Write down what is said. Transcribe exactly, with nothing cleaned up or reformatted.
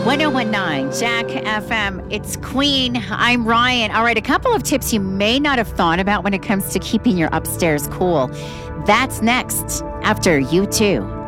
ten nineteen Jack F M. It's Queen. I'm Ryan. All right, a couple of tips you may not have thought about when it comes to keeping your upstairs cool. That's next after U two.